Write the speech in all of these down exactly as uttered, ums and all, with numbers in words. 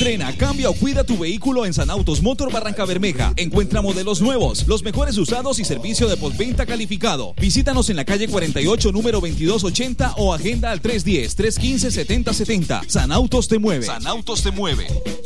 Estrena, cambia o cuida tu vehículo en San Autos Motor Barranca Bermeja. Encuentra modelos nuevos, los mejores usados y servicio de postventa calificado. Visítanos en la calle cuarenta y ocho, número veintidós ochenta o agenda al tres diez, tres quince, setenta setenta. San Autos te mueve. San Autos te mueve.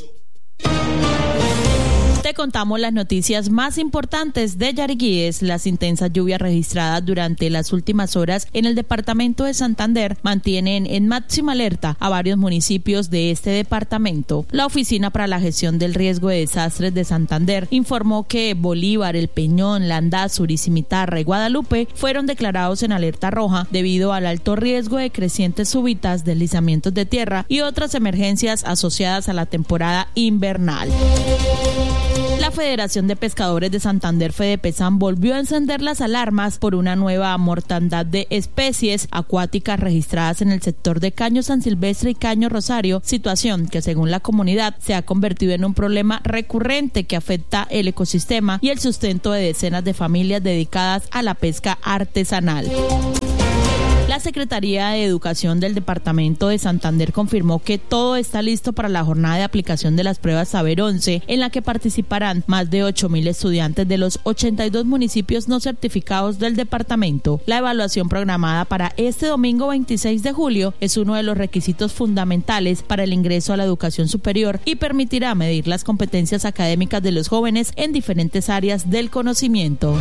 Te contamos las noticias más importantes de Yariguíes. Las intensas lluvias registradas durante las últimas horas en el departamento de Santander mantienen en máxima alerta a varios municipios de este departamento. La Oficina para la Gestión del Riesgo de Desastres de Santander informó que Bolívar, El Peñón, Landazuri, Cimitarra y Guadalupe fueron declarados en alerta roja debido al alto riesgo de crecientes súbitas, deslizamientos de tierra y otras emergencias asociadas a la temporada invernal. La Federación de Pescadores de Santander, Fedepesan, volvió a encender las alarmas por una nueva mortandad de especies acuáticas registradas en el sector de Caño San Silvestre y Caño Rosario, situación que según la comunidad se ha convertido en un problema recurrente que afecta el ecosistema y el sustento de decenas de familias dedicadas a la pesca artesanal. La Secretaría de Educación del Departamento de Santander confirmó que todo está listo para la jornada de aplicación de las pruebas Saber once, en la que participarán más de ocho mil estudiantes de los ochenta y dos municipios no certificados del departamento. La evaluación programada para este domingo veintiséis de julio es uno de los requisitos fundamentales para el ingreso a la educación superior y permitirá medir las competencias académicas de los jóvenes en diferentes áreas del conocimiento.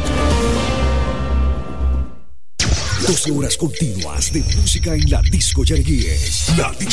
doce horas continuas de música en la Disco Yariguíes. La Disco